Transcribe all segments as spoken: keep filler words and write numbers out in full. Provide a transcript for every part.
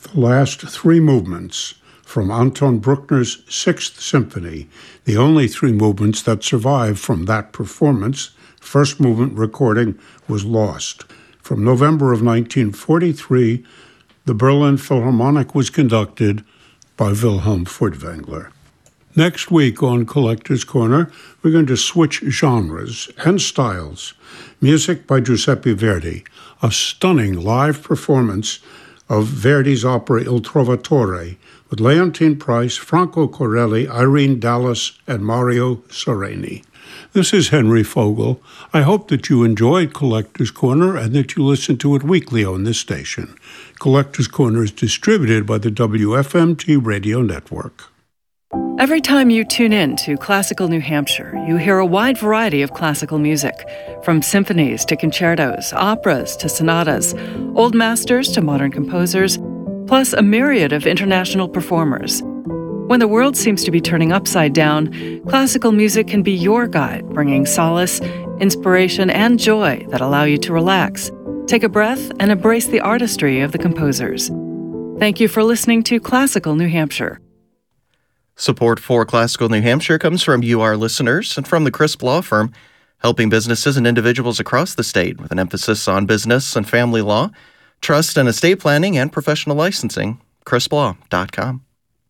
the last three movements from Anton Bruckner's Sixth Symphony, the only three movements that survived from that performance. First movement recording was lost. From November of nineteen forty-three, the Berlin Philharmonic was conducted by Wilhelm Furtwängler. Next week on Collector's Corner, we're going to switch genres and styles. Music by Giuseppe Verdi, a stunning live performance of Verdi's opera Il Trovatore, with Leontine Price, Franco Corelli, Irene Dallas, and Mario Sereni. This is Henry Fogel. I hope that you enjoyed Collector's Corner and that you listen to it weekly on this station. Collector's Corner is distributed by the W F M T Radio Network. Every time you tune in to Classical New Hampshire, you hear a wide variety of classical music, from symphonies to concertos, operas to sonatas, old masters to modern composers, plus a myriad of international performers. When the world seems to be turning upside down, classical music can be your guide, bringing solace, inspiration, and joy that allow you to relax, take a breath, and embrace the artistry of the composers. Thank you for listening to Classical New Hampshire. Support for Classical New Hampshire comes from you, our listeners, and from the Crisp Law Firm, helping businesses and individuals across the state with an emphasis on business and family law, trust and estate planning, and professional licensing. crisp law dot com.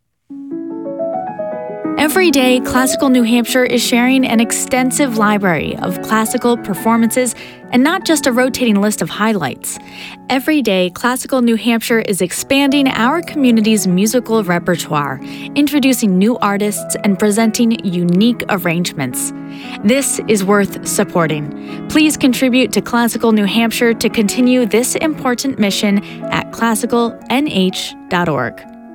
Every day, Classical New Hampshire is sharing an extensive library of classical performances and not just a rotating list of highlights. Every day, Classical New Hampshire is expanding our community's musical repertoire, introducing new artists and presenting unique arrangements. This is worth supporting. Please contribute to Classical New Hampshire to continue this important mission at classical n h dot org.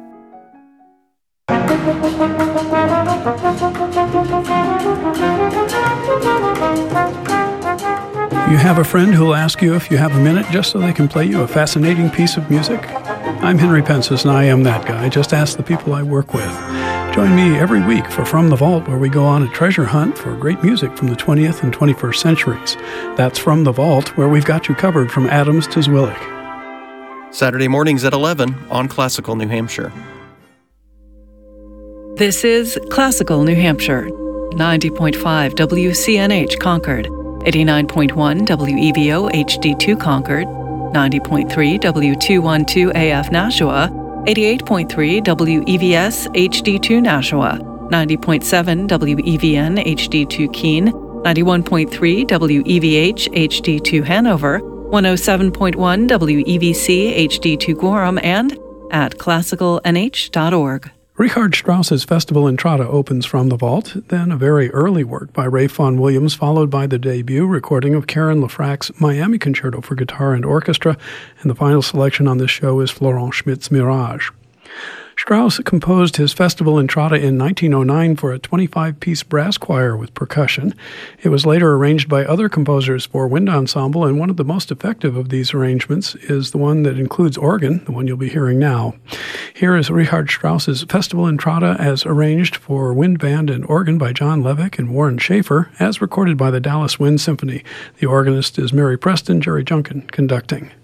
You have a friend who'll ask you if you have a minute just so they can play you a fascinating piece of music? I'm Henry Pensis, and I am that guy. Just ask the people I work with. Join me every week for From the Vault, where we go on a treasure hunt for great music from the twentieth and twenty-first centuries. That's From the Vault, where we've got you covered from Adams to Zwillig. Saturday mornings at eleven on Classical New Hampshire. This is Classical New Hampshire, ninety point five W C N H Concord, eighty-nine point one W E V O H D two Concord, ninety point three W two twelve A F Nashua, eighty-eight point three W E V S H D two Nashua, ninety point seven W E V N H D two Keene, ninety-one point three W E V H H D two Hanover, one oh seven point one W E V C H D two Gorham, and at classical n h dot org. Richard Strauss's Festival Entrada opens From the Vault, then a very early work by Ralph Vaughan Williams, followed by the debut recording of Karen Lefrac's Miami Concerto for Guitar and Orchestra, and the final selection on this show is Florent Schmidt's Mirage. Strauss composed his Festival Entrada in nineteen oh nine for a twenty-five piece brass choir with percussion. It was later arranged by other composers for wind ensemble, and one of the most effective of these arrangements is the one that includes organ, the one you'll be hearing now. Here is Richard Strauss's Festival Entrada as arranged for wind band and organ by John Levick and Warren Schaefer, as recorded by the Dallas Wind Symphony. The organist is Mary Preston, Jerry Junkin conducting.